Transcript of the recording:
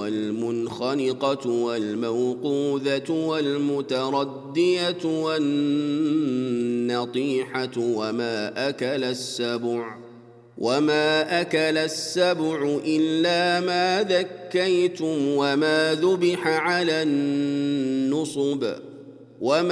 والمنخنقة والموقوذة والمتردية والنطيحة وما أكل السبع إلا ما ذكيتم وما ذبح على النصب